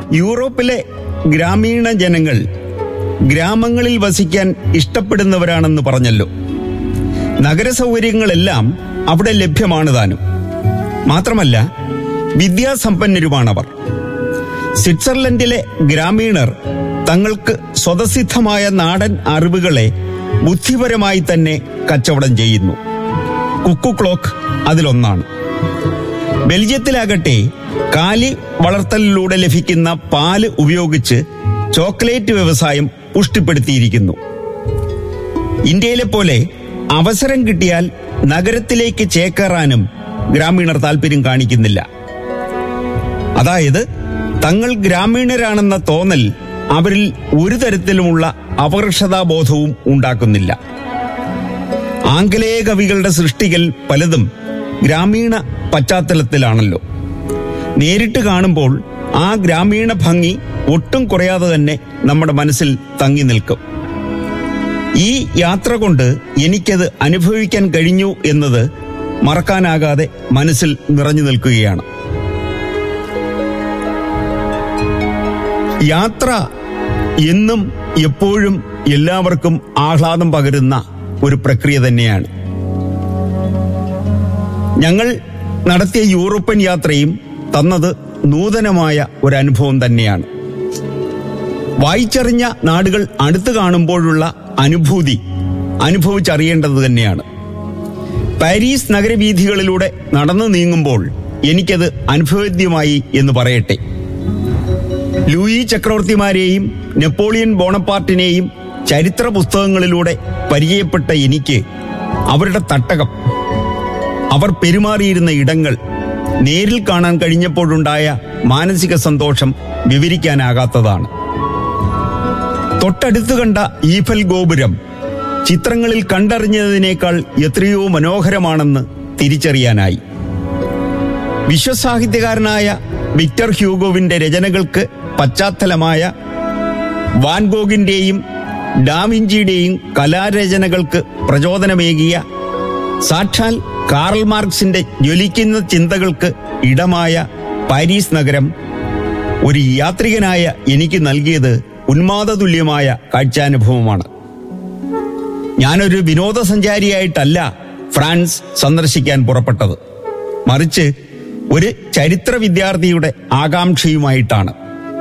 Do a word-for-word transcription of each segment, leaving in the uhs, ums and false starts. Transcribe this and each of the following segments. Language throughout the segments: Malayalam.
യൂറോപ്പിലെ ഗ്രാമീണ ജനങ്ങൾ ഗ്രാമങ്ങളിൽ വസിക്കാൻ ഇഷ്ടപ്പെടുന്നവരാണെന്ന് പറഞ്ഞല്ലോ. നഗരസൗകര്യങ്ങളെല്ലാം അവിടെ ലഭ്യമാണ് താനും. മാത്രമല്ല വിദ്യാസമ്പന്നരുമാണവർ. സ്വിറ്റ്സർലൻഡിലെ ഗ്രാമീണർ തങ്ങൾക്ക് സ്വതസിദ്ധമായ നാടൻ അറിവുകളെ ബുദ്ധിപരമായി തന്നെ കച്ചവടം ചെയ്യുന്നു. കുക്കു ക്ലോക്ക് അതിലൊന്നാണ്. ബെൽജിയത്തിലാകട്ടെ കാലി വളർത്തലിലൂടെ ലഭിക്കുന്ന പാല് ഉപയോഗിച്ച് ചോക്ലേറ്റ് വ്യവസായം പുഷ്ടിപ്പെടുത്തിയിരിക്കുന്നു. ഇന്ത്യയിലെ പോലെ അവസരം കിട്ടിയാൽ നഗരത്തിലേക്ക് ചേക്കേറാനും ഗ്രാമീണർ താല്പര്യം കാണിക്കുന്നില്ല. അതായത് തങ്ങൾ ഗ്രാമീണരാണെന്ന തോന്നൽ അവരിൽ ഒരു തരത്തിലുമുള്ള അപകർഷതാബോധവും ഉണ്ടാക്കുന്നില്ല. ആംഗലേയ കവികളുടെ സൃഷ്ടികൾ പലതും ഗ്രാമീണ പശ്ചാത്തലത്തിലാണല്ലോ. നേരിട്ട് കാണുമ്പോൾ ആ ഗ്രാമീണ ഭംഗി ഒട്ടും കുറയാതെ തന്നെ നമ്മുടെ മനസ്സിൽ തങ്ങി നിൽക്കും. ഈ യാത്ര കൊണ്ട് എനിക്കത് അനുഭവിക്കാൻ കഴിഞ്ഞു എന്നത് മറക്കാനാകാതെ മനസ്സിൽ നിറഞ്ഞു നിൽക്കുകയാണ്. യാത്ര എന്നും എപ്പോഴും എല്ലാവർക്കും ആഹ്ലാദം പകരുന്ന ഒരു പ്രക്രിയ തന്നെയാണ്. ഞങ്ങൾ നടത്തിയ യൂറോപ്യൻ യാത്രയും തന്നത് നൂതനമായ ഒരു അനുഭവം തന്നെയാണ്. വായിച്ചറിഞ്ഞ നാടുകൾ അടുത്തു കാണുമ്പോഴുള്ള അനുഭൂതി അനുഭവിച്ചറിയേണ്ടത് തന്നെയാണ്. പാരീസ് നഗരവീഥികളിലൂടെ നടന്നു നീങ്ങുമ്പോൾ എനിക്കത് അനുഭവേദ്യമായി എന്ന് പറയട്ടെ. ലൂയി ചക്രവർത്തിമാരെയും നെപ്പോളിയൻ ബോണപ്പാർട്ടിനെയും ചരിത്ര പുസ്തകങ്ങളിലൂടെ പരിചയപ്പെട്ട എനിക്ക് അവരുടെ തട്ടകം, അവർ പെരുമാറിയിരുന്ന ഇടങ്ങൾ നേരിൽ കാണാൻ കഴിഞ്ഞപ്പോഴുണ്ടായ മാനസിക സന്തോഷം വിവരിക്കാനാകാത്തതാണ്. തൊട്ടടുത്ത് കണ്ട ഈഫൽ ഗോപുരം ചിത്രങ്ങളിൽ കണ്ടറിഞ്ഞതിനേക്കാൾ എത്രയോ മനോഹരമാണെന്ന് തിരിച്ചറിയാനായി. വിശ്വസാഹിത്യകാരനായ വിക്ടർ ഹ്യൂഗോവിന്റെ രചനകൾക്ക് പശ്ചാത്തലമായ വാൻഗോഗിന്റെയും ഡാവിഞ്ചിയുടെയും കലാരചനകൾക്ക് പ്രചോദനമേകിയ സാക്ഷാൽ കാറൽ മാർക്സിന്റെ ജ്വലിക്കുന്ന ചിന്തകൾക്ക് ഇടമായ പാരീസ് നഗരം ഒരു യാത്രികനായ എനിക്ക് നൽകിയത് ഉന്മാദതുല്യമായ കാഴ്ചാനുഭവമാണ്. ഞാനൊരു വിനോദസഞ്ചാരിയായിട്ടല്ല ഫ്രാൻസ് സന്ദർശിക്കാൻ പുറപ്പെട്ടത്, മറിച്ച് ഒരു ചരിത്ര വിദ്യാർത്ഥിയുടെ ആകാംക്ഷയുമായിട്ടാണ്.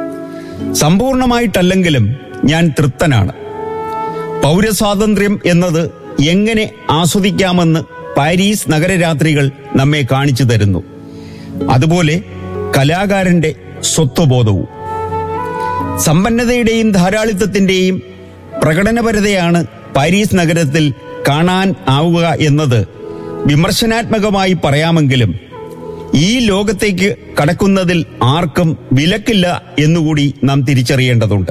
സമ്പൂർണമായിട്ടല്ലെങ്കിലും ഞാൻ തൃപ്തനാണ്. പൗരസ്വാതന്ത്ര്യം എന്നത് എങ്ങനെ ആസ്വദിക്കാമെന്ന് പാരീസ് നഗരരാത്രികൾ നമ്മെ കാണിച്ചു തരുന്നു. അതുപോലെ കലാകാരന്റെ സ്വത്വബോധവും. സമ്പന്നതയുടെയും ധാരാളിത്തത്തിന്റെയും പ്രകടനപരതയാണ് പാരീസ് നഗരത്തിൽ കാണാൻ ആവുക എന്നത് വിമർശനാത്മകമായി പറയാമെങ്കിലും ഈ ലോകത്തേക്ക് കടക്കുന്നതിൽ ആർക്കും വിലക്കില്ല എന്നുകൂടി നാം തിരിച്ചറിയേണ്ടതുണ്ട്.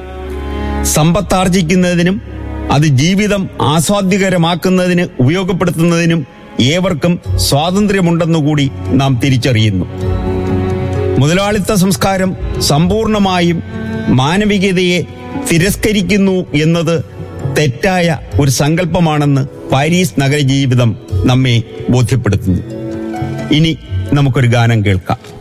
സമ്പത്താർജിക്കുന്നതിനും അത് ജീവിതം ആസ്വാദ്യകരമാക്കുന്നതിന് ഉപയോഗപ്പെടുത്തുന്നതിനും ഏവർക്കും സ്വാതന്ത്ര്യമുണ്ടെന്നുകൂടി നാം തിരിച്ചറിയുന്നു. മുതലാളിത്ത സംസ്കാരം സമ്പൂർണമായും മാനവികതയെ തിരസ്കരിക്കുന്നു എന്നത് തെറ്റായ ഒരു സങ്കല്പമാണെന്ന് പാരീസ് നഗരജീവിതം നമ്മെ ബോധ്യപ്പെടുത്തുന്നു. ഇനി നമുക്കൊരു ഗാനം കേൾക്കാം.